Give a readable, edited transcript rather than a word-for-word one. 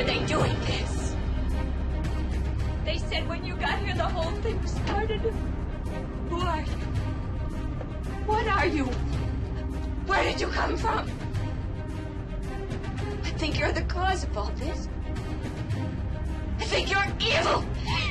are they doing this? They said when you got here the whole thing started. Who are you? What are you? Where did you come from? I think you're the cause of all this. I think you're evil.